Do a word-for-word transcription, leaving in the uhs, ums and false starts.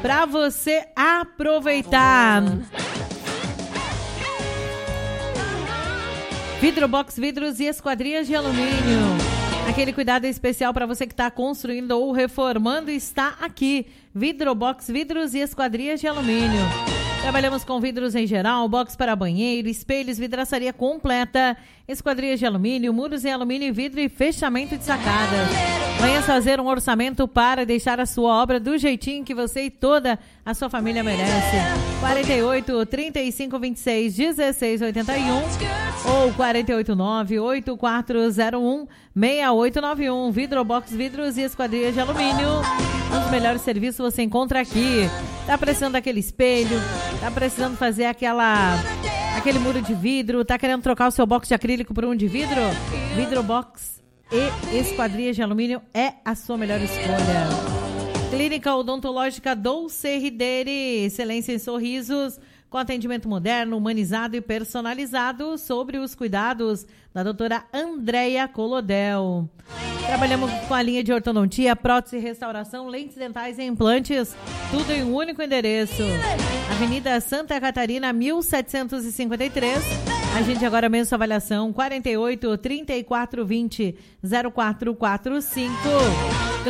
para você aproveitar. Vidrobox, vidros e esquadrias de alumínio. Aquele cuidado especial para você que está construindo ou reformando está aqui. Vidrobox, vidros e esquadrias de alumínio. Trabalhamos com vidros em geral, box para banheiro, espelhos, vidraçaria completa, esquadrias de alumínio, muros em alumínio, vidro e fechamento de sacadas. Venha fazer um orçamento para deixar a sua obra do jeitinho que você e toda a sua família merece. quarenta e oito, trinta e cinco, vinte e seis, dezesseis, oitenta e um ou quarenta e oito, nove, oito quatro zero um, seis oito nove um. Vidrobox, vidros e esquadrias de alumínio. Os melhores serviços você encontra aqui. Tá precisando daquele espelho, tá precisando fazer aquela aquele muro de vidro, tá querendo trocar o seu box de acrílico por um de vidro? Vidrobox e esquadrias de alumínio é a sua melhor escolha. Clínica Odontológica Dolce Ridere, excelência em sorrisos, com atendimento moderno, humanizado e personalizado, sobre os cuidados da doutora Andréia Colodel. Trabalhamos com a linha de ortodontia, prótese, restauração, lentes dentais e implantes, tudo em um único endereço. Avenida Santa Catarina, mil setecentos e cinquenta e três. Agende agora mesmo sua avaliação, quarenta e oito, trinta e quatro, vinte, zero quatro quatro cinco.